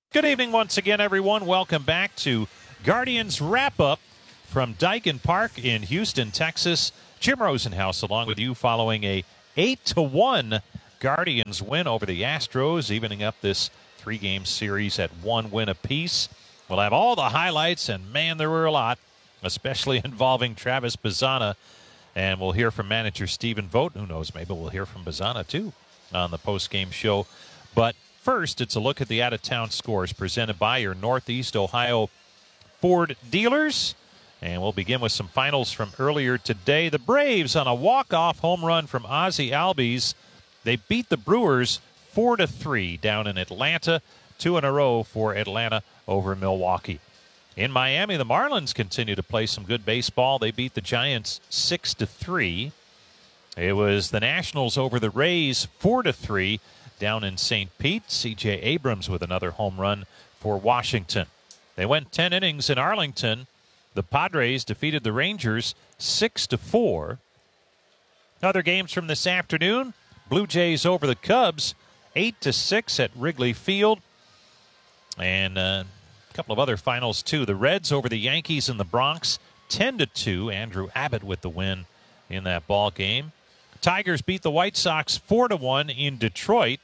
Good evening once again, everyone. Welcome back to Guardians Wrap-Up from Daikin Park in Houston, Texas. Jim Rosenhaus along with you following a 8-1 Guardians win over the Astros, evening up this three-game series at one win apiece. We'll have all the highlights, and man, there were a lot, especially involving Travis Bazzana. And we'll hear from manager Stephen Vogt. Who knows, maybe we'll hear from Bazzana too on the post-game show. But first, it's a look at the out-of-town scores presented by your Northeast Ohio Ford dealers. And we'll begin with some finals from earlier today. The Braves on a walk-off home run from Ozzie Albies. They beat the Brewers 4-3 down in Atlanta. 2 in a row for Atlanta over Milwaukee. In Miami, the Marlins continue to play some good baseball. They beat the Giants 6-3. It was the Nationals over the Rays 4-3. Down in St. Pete, C.J. Abrams with another home run for Washington. They went 10 innings in Arlington. The Padres defeated the Rangers 6-4. Other games from this afternoon, Blue Jays over the Cubs 8-6 at Wrigley Field. And a couple of other finals, too. The Reds over the Yankees in the Bronx 10-2. Andrew Abbott with the win in that ball game. Tigers beat the White Sox 4-1 in Detroit,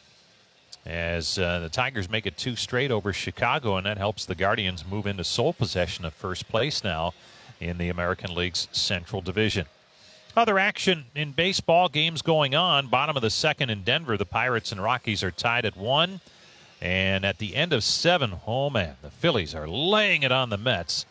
as the Tigers make it 2 straight over Chicago, and that helps the Guardians move into sole possession of first place now in the American League's Central Division. Other action in baseball, games going on. Bottom of the second in Denver, the Pirates and Rockies are tied at 1. And at the end of 7, oh man, the Phillies are laying it on the Mets.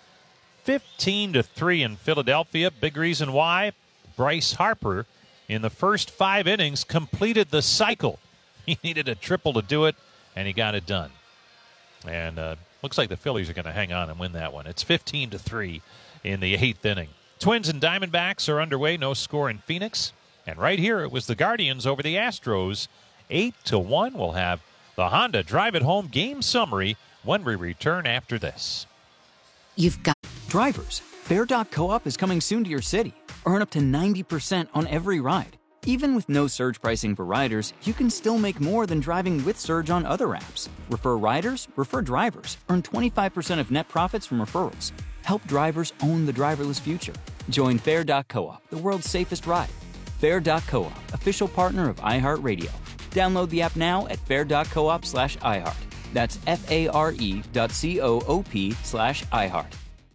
15-3 in Philadelphia. Big reason why, Bryce Harper in the first 5 innings completed the cycle. He needed a triple to do it, and he got it done. And looks like the Phillies are going to hang on and win that one. It's 15-3 in the 8th inning. Twins and Diamondbacks are underway. No score in Phoenix. And right here, it was the Guardians over the Astros 8-1. We'll have the Honda Drive It Home game summary when we return after this. You've got drivers. Fair.coop is coming soon to your city. Earn up to 90% on every ride. Even with no surge pricing for riders, you can still make more than driving with Surge on other apps. Refer riders, refer drivers. Earn 25% of net profits from referrals. Help drivers own the driverless future. Join Fair.coop, the world's safest ride. Fair.coop, official partner of iHeartRadio. Download the app now at fair.coop/iHeart. That's FARE.coop/iHeart.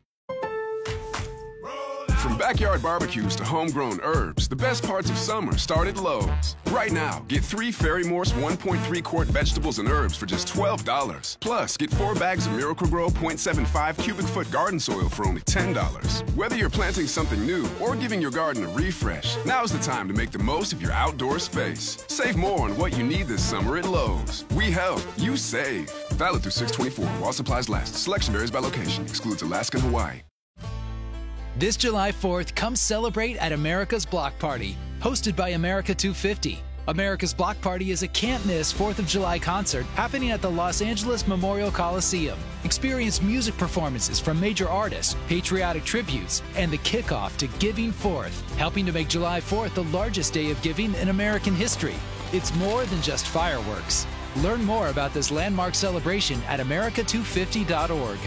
From backyard barbecues to homegrown herbs, the best parts of summer start at Lowe's. Right now, get 3 Ferry Morse 1.3-quart vegetables and herbs for just $12. Plus, get 4 bags of Miracle-Gro 0.75 cubic foot garden soil for only $10. Whether you're planting something new or giving your garden a refresh, now's the time to make the most of your outdoor space. Save more on what you need this summer at Lowe's. We help, you save. Valid through 6/24 while supplies last. Selection varies by location. Excludes Alaska and Hawaii. This July 4th, come celebrate at America's Block Party, hosted by America 250. America's Block Party is a can't-miss 4th of July concert happening at the Los Angeles Memorial Coliseum. Experience music performances from major artists, patriotic tributes, and the kickoff to Giving Fourth, helping to make July 4th the largest day of giving in American history. It's more than just fireworks. Learn more about this landmark celebration at america250.org.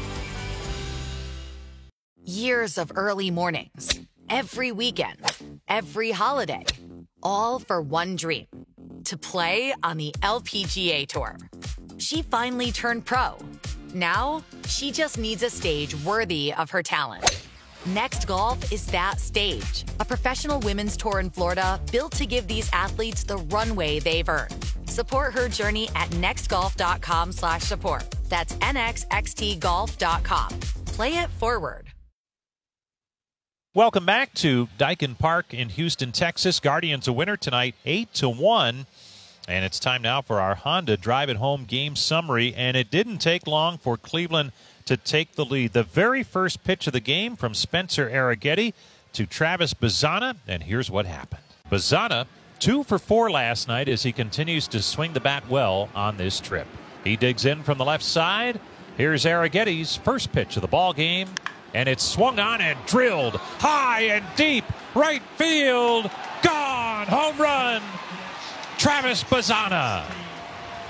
Years of early mornings, every weekend, every holiday, all for one dream, to play on the LPGA Tour. She finally turned pro. Now, she just needs a stage worthy of her talent. Next Golf is that stage, a professional women's tour in Florida built to give these athletes the runway they've earned. Support her journey at nextgolf.com/support. That's nxxtgolf.com. Play it forward. Welcome back to Daikin Park in Houston, Texas. Guardians a winner tonight, 8-1. And it's time now for our Honda Drive It Home game summary. And it didn't take long for Cleveland to take the lead. The very first pitch of the game from Spencer Arrighetti to Travis Bazzana. And here's what happened. Bazzana, 2 for 4 last night as he continues to swing the bat well on this trip. He digs in from the left side. Here's Arrighetti's first pitch of the ball game. And it's swung on and drilled high and deep. Right field. Gone. Home run. Travis Bazzana.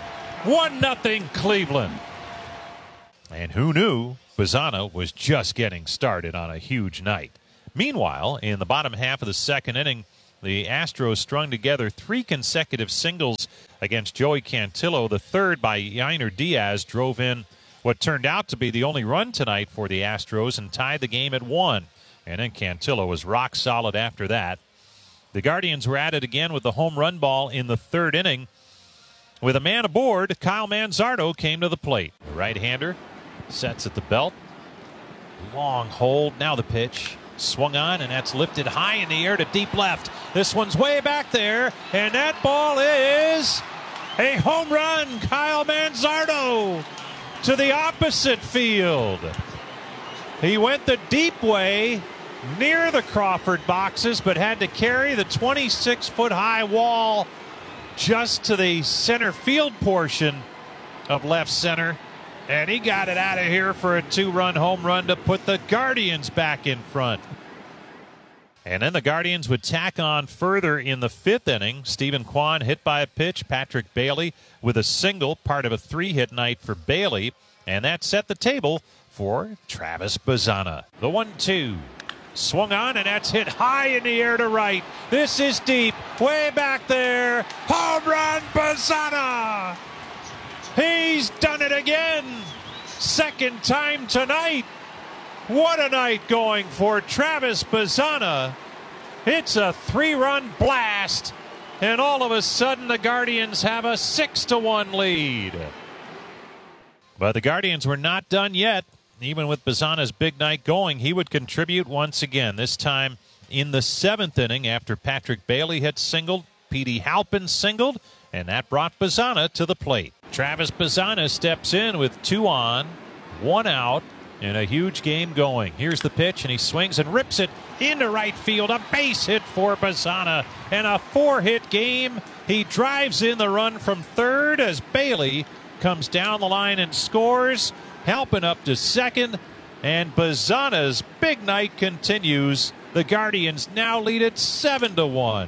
1-0 Cleveland. And who knew Bazzana was just getting started on a huge night. Meanwhile, in the bottom half of the second inning, the Astros strung together 3 consecutive singles against Joey Cantillo. The third by Yainer Diaz drove in what turned out to be the only run tonight for the Astros and tied the game at 1. And then Cantillo was rock solid after that. The Guardians were at it again with the home run ball in the third inning. With a man aboard, Kyle Manzardo came to the plate. The right-hander sets at the belt. Long hold. Now the pitch. Swung on, and that's lifted high in the air to deep left. This one's way back there, and that ball is a home run. Kyle Manzardo to the opposite field. He went the deep way near the Crawford boxes, but had to carry the 26-foot-high wall just to the center field portion of left center. And he got it out of here for a 2-run home run to put the Guardians back in front. And then the Guardians would tack on further in the 5th inning. Stephen Kwan hit by a pitch. Patrick Bailey with a single, part of a 3-hit night for Bailey. And that set the table for Travis Bazzana. The 1-2. Swung on, and that's hit high in the air to right. This is deep, way back there. Home run, Bazzana! He's done it again. Second time tonight. What a night going for Travis Bazzana. It's a 3-run blast, and all of a sudden the Guardians have a 6-1 lead. But the Guardians were not done yet. Even with Bazzana's big night going, he would contribute once again, this time in the 7th inning after Patrick Bailey had singled. Petey Halpin singled, and that brought Bazzana to the plate. Travis Bazzana steps in with 2 on, 1 out, and a huge game going. Here's the pitch, and he swings and rips it into right field. A base hit for Bazzana, and a 4-hit game. He drives in the run from third as Bailey comes down the line and scores. Halpin up to second, and Bazzana's big night continues. The Guardians now lead it 7-1.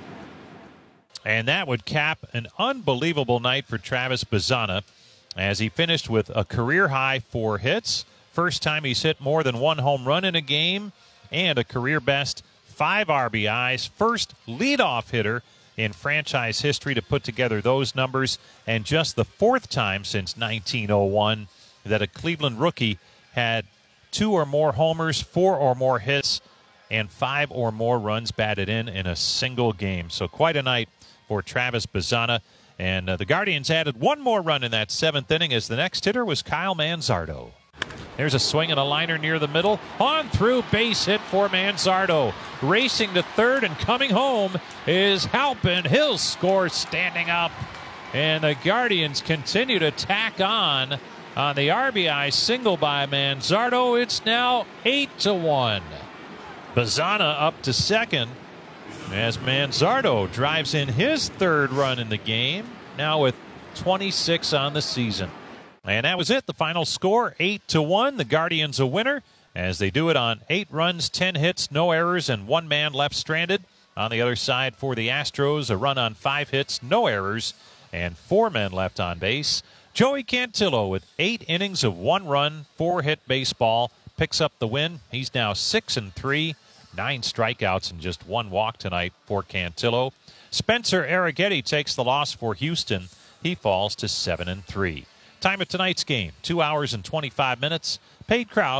And that would cap an unbelievable night for Travis Bazzana as he finished with a career-high 4 hits. First time he's hit more than 1 home run in a game, and a career-best 5 RBIs. First leadoff hitter in franchise history to put together those numbers, and just the 4th time since 1901 that a Cleveland rookie had 2 or more homers, 4 or more hits, and 5 or more runs batted in a single game. So quite a night for Travis Bazzana. And the Guardians added 1 more run in that 7th inning as the next hitter was Kyle Manzardo. There's a swing and a liner near the middle. On through, base hit for Manzardo. Racing to third and coming home is Halpin. He'll score standing up. And the Guardians continue to tack on the RBI single by Manzardo. It's now 8-1. Bazzana up to second as Manzardo drives in his 3rd run in the game, now with 26 on the season. And that was it. The final score, 8-1. The Guardians a winner as they do it on 8 runs, 10 hits, no errors, and 1 man left stranded. On the other side for the Astros, a run on 5 hits, no errors, and 4 men left on base. Joey Cantillo with 8 innings of 1 run, 4-hit baseball picks up the win. He's now 6-3, 9 strikeouts and just 1 walk tonight for Cantillo. Spencer Arrighetti takes the loss for Houston. He falls to 7-3. Time of tonight's game, 2 hours and 25 minutes. Paid crowd,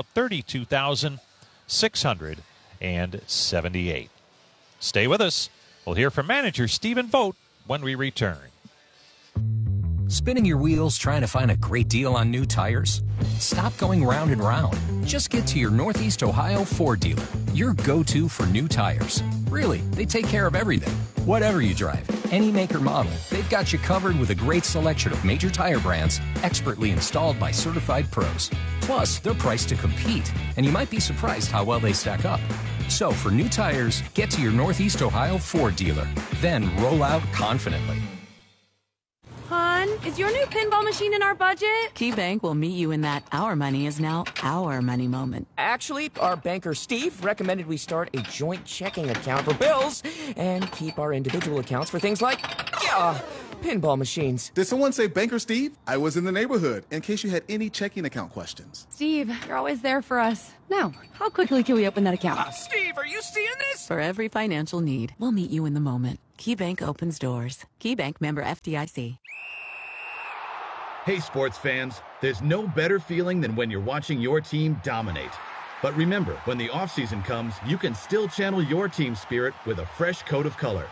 32,678. Stay with us. We'll hear from manager Stephen Vogt when we return. Spinning your wheels trying to find a great deal on new tires? Stop going round and round. Just get to your Northeast Ohio Ford dealer, your go-to for new tires. Really, they take care of everything. Whatever you drive, any make or model, they've got you covered with a great selection of major tire brands expertly installed by certified pros. Plus, they're priced to compete, and you might be surprised how well they stack up. So for new tires, get to your Northeast Ohio Ford dealer, then roll out confidently. Hon, is your new pinball machine in our budget? KeyBank will meet you in that our money is now our money moment. Actually, our banker Steve recommended we start a joint checking account for bills and keep our individual accounts for things like Pinball machines. Did someone say Banker Steve? I was in the neighborhood, in case you had any checking account questions. Steve, you're always there for us. Now, how quickly can we open that account? Steve, are you seeing this? For every financial need, we'll meet you in the moment. KeyBank opens doors. KeyBank, member FDIC. Hey, sports fans, there's no better feeling than when you're watching your team dominate. But remember, when the offseason comes, you can still channel your team spirit with a fresh coat of color.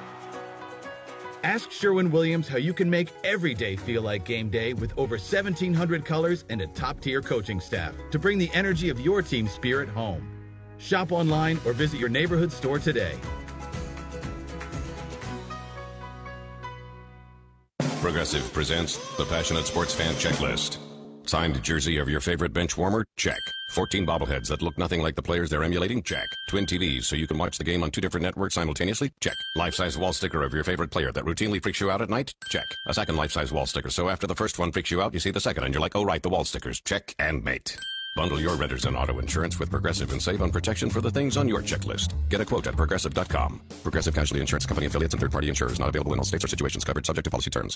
Ask Sherwin-Williams how you can make every day feel like game day with over 1,700 colors and a top-tier coaching staff to bring the energy of your team spirit home. Shop online or visit your neighborhood store today. Progressive presents the Passionate Sports Fan Checklist. Signed jersey of your favorite bench warmer? Check. 14 bobbleheads that look nothing like the players they're emulating? Check. Twin TVs so you can watch the game on 2 different networks simultaneously? Check. Life-size wall sticker of your favorite player that routinely freaks you out at night? Check. A second life-size wall sticker so after the first one freaks you out, you see the second and you're like, oh right, the wall stickers. Check and mate. Bundle your renters and auto insurance with Progressive and save on protection for the things on your checklist. Get a quote at Progressive.com. Progressive Casualty Insurance Company affiliates and third-party insurers not available in all states or situations covered subject to policy terms.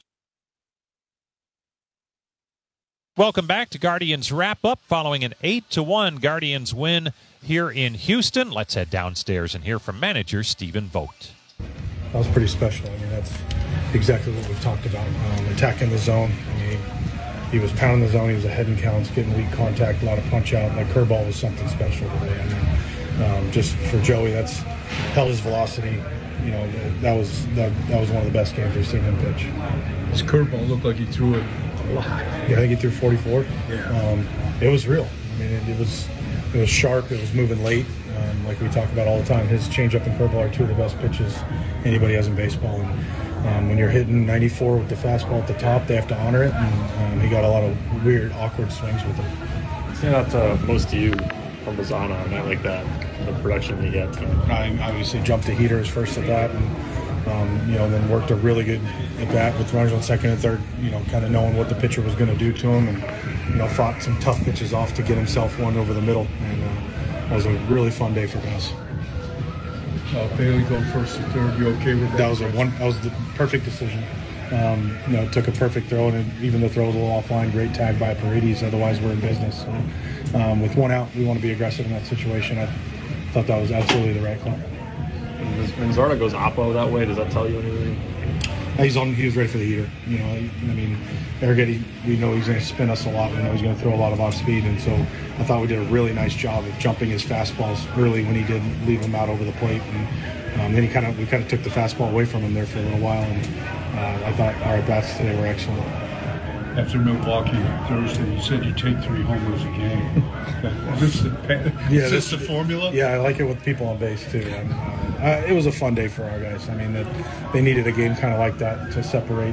Welcome back to Guardians Wrap-Up following an 8-1 Guardians win here in Houston. Let's head downstairs and hear from manager Stephen Vogt. That was pretty special. I mean, that's exactly what we talked about. Attacking the zone. I mean, he was pounding the zone. He was ahead in counts, getting weak contact, a lot of punch-out. And that curveball was something special today. I mean, just for Joey, that's held his velocity. You know, that was one of the best games we've seen him pitch. His curveball looked like he threw it. Yeah, I think he threw 44. Yeah. It was real. I mean, it was sharp. It was moving late. Like we talk about all the time, his changeup and curveball are 2 of the best pitches anybody has in baseball. And when you're hitting 94 with the fastball at the top, they have to honor it. And he got a lot of weird, awkward swings with it. Stand out to most of you from Bazana on a night like that, the production he gets. I obviously jumped the heater his first at bat, and then worked a really good at bat with runners on second and third. Kind of knowing what the pitcher was going to do to him, and fought some tough pitches off to get himself one over the middle. And that was a really fun day for Gus. Bailey go first to third. You okay with that? That was the perfect decision. Took a perfect throw, and even the throw was a little offline. Great tag by Paredes. Otherwise, we're in business. So, with one out, we want to be aggressive in that situation. I thought that was absolutely the right call. When Zarda goes oppo that way, does that tell you anything? He was ready for the heater. Arrighetti, we know he's going to spin us a lot. We know he's going to throw a lot of off speed, and so I thought we did a really nice job of jumping his fastballs early when he did leave him out over the plate. And then we kind of took the fastball away from him there for a little while, and I thought our at-bats today were excellent. After Milwaukee Thursday, you said you take 3 homers a game. Is this the formula? Yeah, I like it with people on base too. It was a fun day for our guys. I mean, they needed a game kind of like that to separate,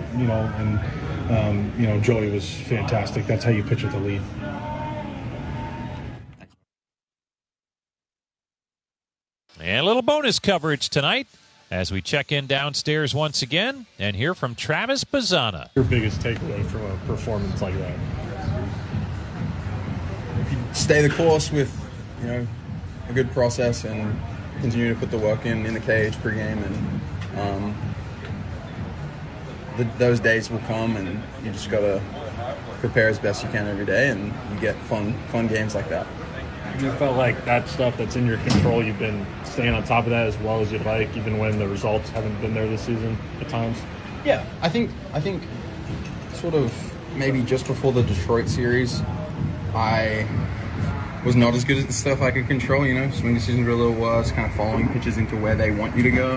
and Joey was fantastic. That's how you pitch with the lead. And a little bonus coverage tonight as we check in downstairs once again and hear from Travis Bazana. Your biggest takeaway from a performance like that? If you stay the course with, a good process and continue to put the work in the cage per game, and those days will come, and you just got to prepare as best you can every day, and you get fun games like that. You felt like that stuff that's in your control, you've been staying on top of that as well as you'd like, even when the results haven't been there this season at times? Yeah, I think sort of maybe just before the Detroit series, I was not as good at the stuff I could control, swing decisions were a little worse, kind of following pitches into where they want you to go.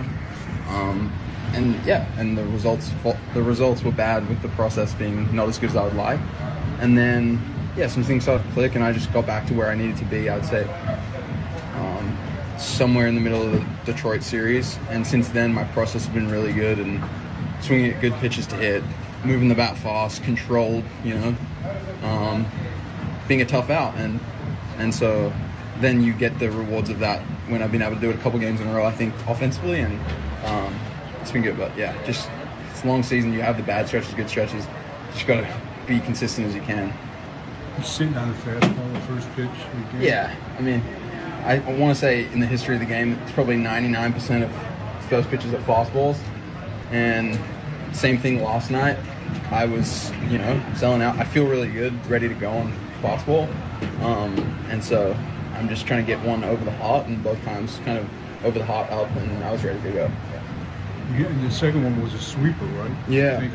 And the results were bad with the process being not as good as I would like. And then, some things started to click, and I just got back to where I needed to be, I would say, somewhere in the middle of the Detroit series. And since then, my process has been really good, and swinging at good pitches to hit, moving the bat fast, controlled, being a tough out. And so then you get the rewards of that when I've been able to do it a couple games in a row, I think, offensively, and it's been good. But, just it's a long season. You have the bad stretches, good stretches. Just got to be consistent as you can. You're sitting on the fastball, the first pitch of the game. Yeah, I mean, I want to say in the history of the game, it's probably 99% of those pitches are fastballs, and Same thing last night. I was, selling out. I feel really good, ready to go on fastball. And so I'm just trying to get one over the heart, and both times kind of over the heart up, and I was ready to go. The second one was a sweeper, right? Yeah.